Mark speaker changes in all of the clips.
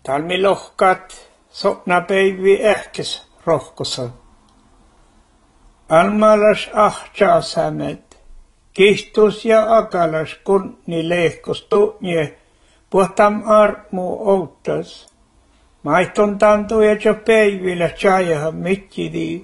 Speaker 1: Talmi lohkat sopna päivi ähkes rohkosa. Almalas ahtjaasamet, kistus ja akalas kunni lehkos tunnje, puhtam armu outas. Maihton tantuja jo päivillä tjajahan mittidi.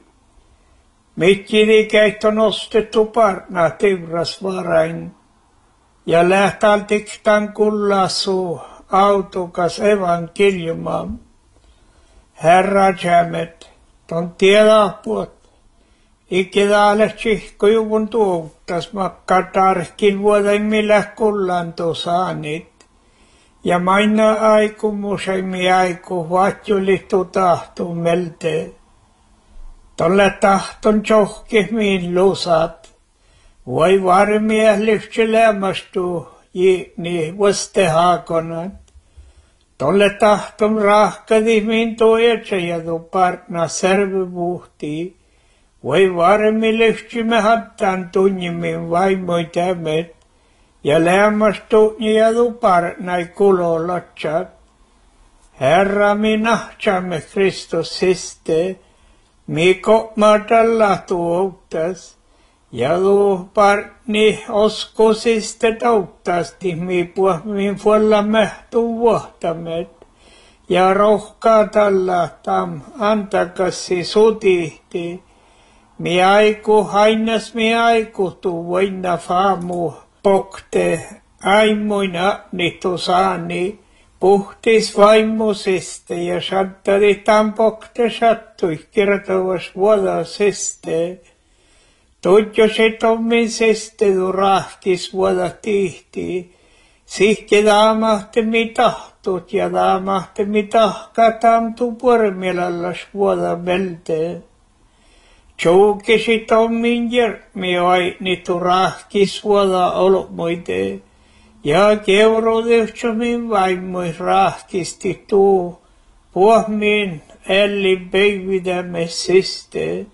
Speaker 1: Mittidi käihton ostettu parna tivras varain. Ja lähtaltik tan kullasuu autokas evankeliumaan. Herra jämet, ton tiedahpuot. Ikidaalle tsihkojuvun tuuttas makkatarkin vuodemmilla kullanto saanit. Ja maina aikumusemi aiku vaatjulittu tahtu melte. Tolle tahton tjohkihmiin lusat. Voi varmia lyhtselämästu jini vastehaakonat. Tolle tahton rahkadihmiin tuojatseja partna särvyvuhtii. Voi varmi lyhtsimä hattaan tunnimin vaimoi tämet. Ja lämmästu niadu partnai kulolatsat. Herra minä tjamme Kristus siste. Miko matalla tuottas. Ja du partni osko siste tauttasti min fuolla mähtu vuotamet. Ja rohkaa tällä tam antakassi sutihti. Mi aiku hainas mi aiku tu voina faamu pokte aimoina nitu saani. Puhtis vaimusiste ja sattari tam pokte sattui kertovas vuodasiste. Tudjo se tommin siste du rahkis vuoda tihti. Sihke daamahtemi tahtut ja daamahtemi tahka tamtu pormelallas vuoda melte. Tjoukesi tommin järmi vai nitu rahkis vuoda olmoite. Ja keurodehtomin vaimois rahkisti tuu. Puhmin älli päividämme siste.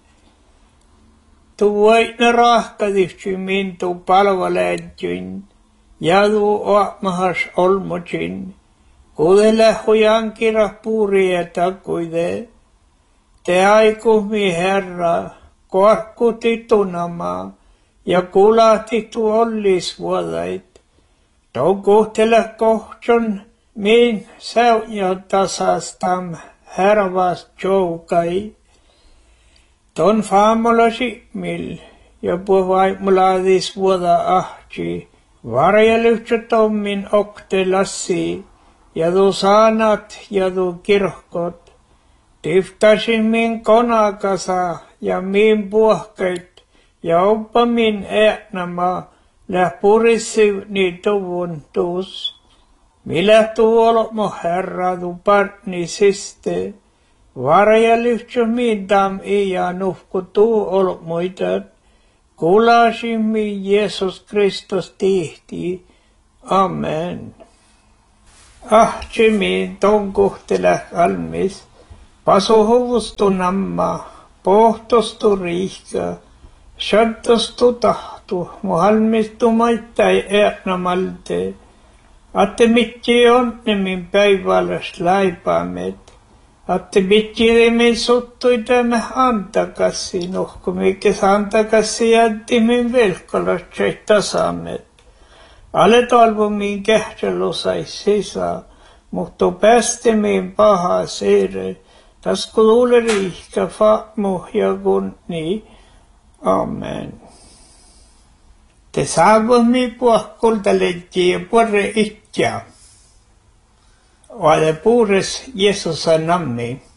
Speaker 1: Tuoitna rahkadihti mintu palvaläjyn. Ja tuu oamahas olmocin. Kudelle hujankira puuria takuide. Te aikuhmi herra, koakkuti tunama. Ja kulahti tu ollis vuodait. Toukuhtele kohtson min säunja tasastam härvas joukai. Ton faamolasi mil ja puhvaimulaadis vuoda ahti. Varjelyhtsä tommin okte lassi ja tu saanat ja tu kirhkot. Tiftasin min konakasa ja min puhkait ja oppa min äänama. Lähpurissi ni tuvun tuus. Millä tuolmo herra tu partni siste. Varjelyhtsä min dam ja nuhku tuu olmoitat. Kulasin min Jeesus Kristus tihti. Amen. Ahtsi min tonkuhtele almis. Pasu huvustu namma. Pohtostu riihka. Shaddostu tahtu. Muhalmistu maittai äänamalte. Atte mitji onnemin päiväläs laipaamet. Atte mitji min suttui tämä antakassi. Nohku mikes antakassi jätti min velkolas tseittasaamet. Ale talvo min kähtelu sai sisä. Mutta päästi min paha seere. Tasku luule riihkä faamu ja kunni. Amen. Te saavumi puhkulta leikkiä puore itseä. Ole puures Jeesusa nammi.